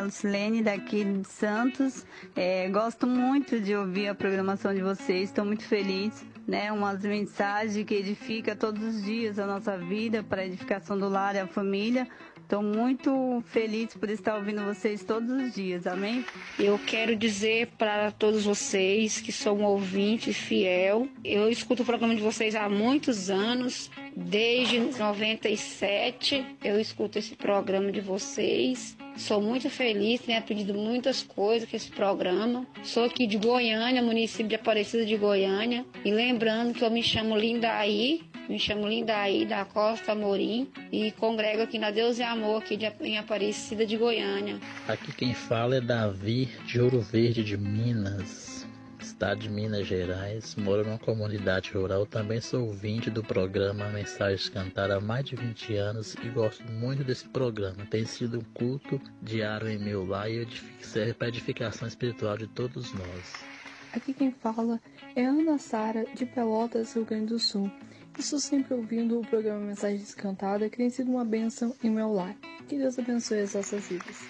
Lucilene, daqui de Santos. Gosto muito de ouvir a programação de vocês, estou muito feliz, né? Umas mensagens que edificam todos os dias a nossa vida, para a edificação do lar e a família. Estou muito feliz por estar ouvindo vocês todos os dias, amém? Eu quero dizer para todos vocês que sou um ouvinte fiel. Eu escuto o programa de vocês há muitos anos, desde 97 eu escuto esse programa de vocês. Sou muito feliz, tenho aprendido muitas coisas com esse programa. Sou aqui de Goiânia, município de Aparecida de Goiânia. E lembrando que eu me chamo Lindaí da Costa Amorim e congrego aqui na Deus e Amor, aqui em Aparecida de Goiânia. Aqui quem fala é Davi, de Ouro Verde de Minas, estado de Minas Gerais. Moro numa comunidade rural, também sou ouvinte do programa Mensagens Cantadas há mais de 20 anos e gosto muito desse programa. Tem sido um culto diário em meu lar e serve para a edificação espiritual de todos nós. Aqui quem fala é Ana Sara, de Pelotas, Rio Grande do Sul. Estou sempre ouvindo o programa Mensagens Cantadas, que tem sido uma bênção em meu lar. Que Deus abençoe as nossas vidas.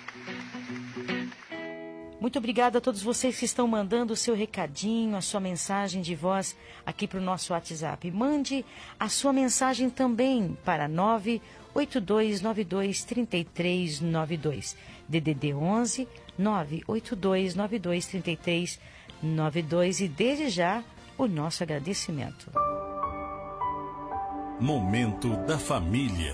Muito obrigada a todos vocês que estão mandando o seu recadinho, a sua mensagem de voz aqui para o nosso WhatsApp. Mande a sua mensagem também para 982923392. DDD 11 982923392 e desde já o nosso agradecimento. Momento da Família.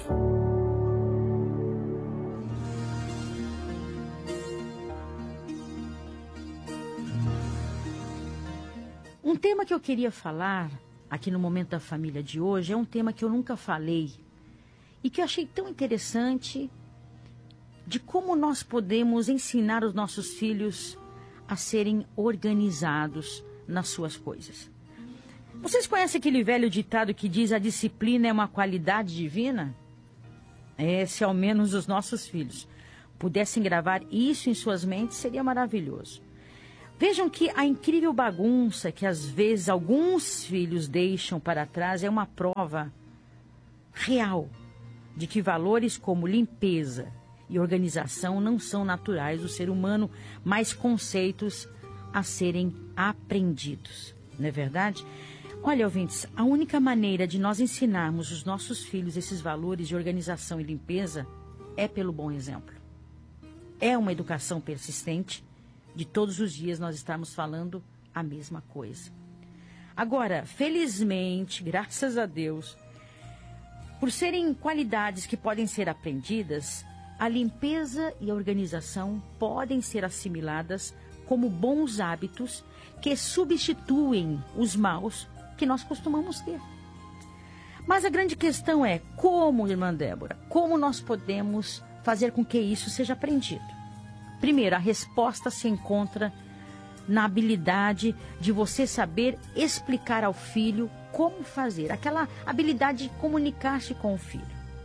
Um tema que eu queria falar aqui no Momento da Família de hoje é um tema que eu nunca falei e que eu achei tão interessante, de como nós podemos ensinar os nossos filhos a serem organizados nas suas coisas. Vocês conhecem aquele velho ditado que diz: a disciplina é uma qualidade divina? Se ao menos os nossos filhos pudessem gravar isso em suas mentes, seria maravilhoso. Vejam que a incrível bagunça que às vezes alguns filhos deixam para trás é uma prova real de que valores como limpeza e organização não são naturais do ser humano, mas conceitos a serem aprendidos. Não é verdade? Olha, ouvintes, a única maneira de nós ensinarmos os nossos filhos esses valores de organização e limpeza é pelo bom exemplo. É uma educação persistente, de todos os dias nós estarmos falando a mesma coisa. Agora, felizmente, graças a Deus, por serem qualidades que podem ser aprendidas, a limpeza e a organização podem ser assimiladas como bons hábitos que substituem os maus que nós costumamos ter. Mas a grande questão é como, irmã Débora, como nós podemos fazer com que isso seja aprendido? Primeiro, a resposta se encontra na habilidade de você saber explicar ao filho como fazer, aquela habilidade de comunicar-se com o filho.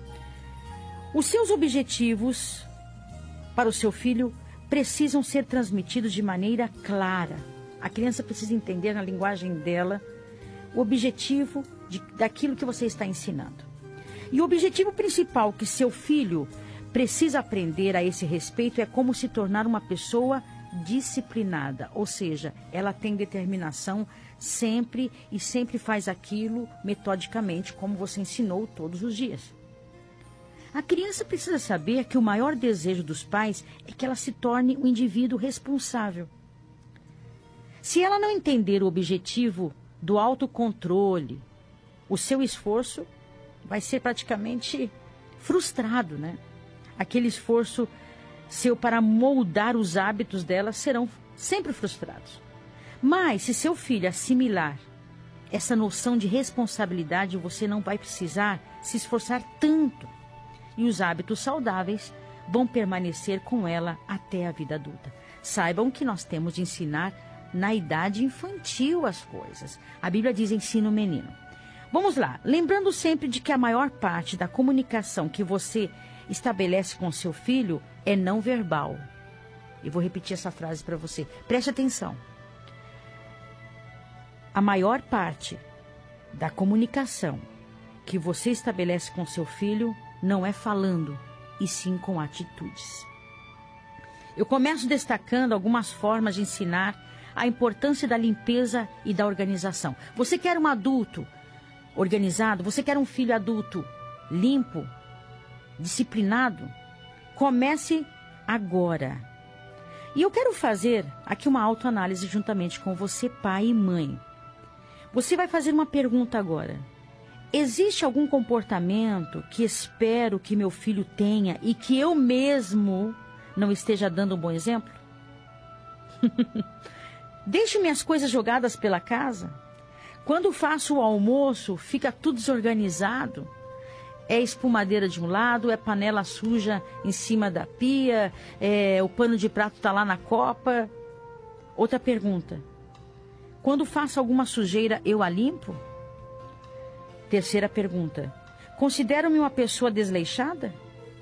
Os seus objetivos para o seu filho precisam ser transmitidos de maneira clara. A criança precisa entender na linguagem dela o objetivo daquilo que você está ensinando. E o objetivo principal que seu filho precisa aprender a esse respeito é como se tornar uma pessoa disciplinada, ou seja, ela tem determinação sempre e sempre faz aquilo metodicamente como você ensinou todos os dias. A criança precisa saber que o maior desejo dos pais é que ela se torne um indivíduo responsável. Se ela não entender o objetivo do autocontrole, o seu esforço vai ser praticamente frustrado, né? Aquele esforço seu para moldar os hábitos dela serão sempre frustrados. Mas se seu filho assimilar essa noção de responsabilidade, você não vai precisar se esforçar tanto. E os hábitos saudáveis vão permanecer com ela até a vida adulta. Saibam que nós temos de ensinar na idade infantil as coisas. A Bíblia diz: ensina o menino. Vamos lá, lembrando sempre de que a maior parte da comunicação que você estabelece com seu filho é não verbal. Eu vou repetir essa frase para você. Preste atenção. A maior parte da comunicação que você estabelece com seu filho não é falando, e sim com atitudes. Eu começo destacando algumas formas de ensinar a importância da limpeza e da organização. Você quer um adulto organizado? Você quer um filho adulto limpo, disciplinado? Comece agora. E eu quero fazer aqui uma autoanálise juntamente com você, pai e mãe. Você vai fazer uma pergunta agora. Existe algum comportamento que espero que meu filho tenha e que eu mesmo não esteja dando um bom exemplo? Deixo minhas coisas jogadas pela casa. Quando faço o almoço, fica tudo desorganizado. É espumadeira de um lado, é panela suja em cima da pia, o pano de prato está lá na copa. Outra pergunta. Quando faço alguma sujeira, eu a limpo? Terceira pergunta. Considero-me uma pessoa desleixada?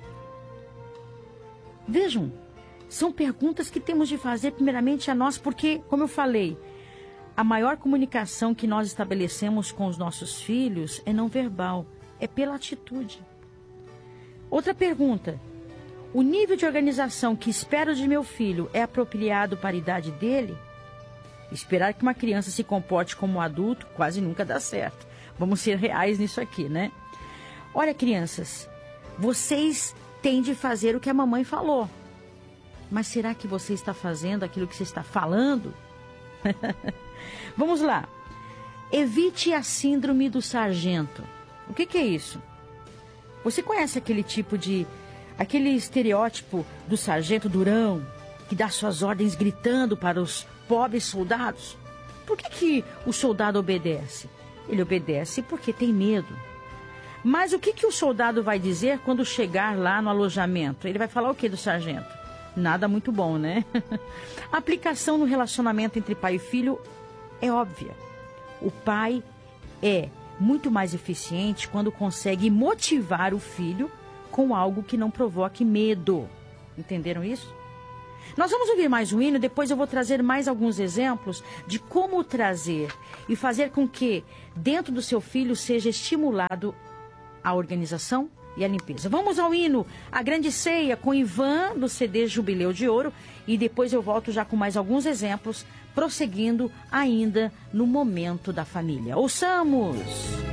Vejam, são perguntas que temos de fazer primeiramente a nós, porque, como eu falei, a maior comunicação que nós estabelecemos com os nossos filhos é não verbal, é pela atitude. Outra pergunta. O nível de organização que espero de meu filho é apropriado para a idade dele? Esperar que uma criança se comporte como um adulto quase nunca dá certo. Vamos ser reais nisso aqui, né? Olha, crianças, vocês têm de fazer o que a mamãe falou. Mas será que você está fazendo aquilo que você está falando? Vamos lá. Evite a síndrome do sargento. O que é isso? Você conhece aquele estereótipo do sargento durão, que dá suas ordens gritando para os pobres soldados? Por que o soldado obedece? Ele obedece porque tem medo. Mas o que o soldado vai dizer quando chegar lá no alojamento? Ele vai falar o que do sargento? Nada muito bom, né? A aplicação no relacionamento entre pai e filho é óbvia. O pai é muito mais eficiente quando consegue motivar o filho com algo que não provoque medo. Entenderam isso? Nós vamos ouvir mais um hino, depois eu vou trazer mais alguns exemplos de como trazer e fazer com que dentro do seu filho seja estimulado a organização e a limpeza. Vamos ao hino A Grande Ceia com Ivan do CD Jubileu de Ouro e depois eu volto já com mais alguns exemplos, prosseguindo ainda no momento da família. Ouçamos!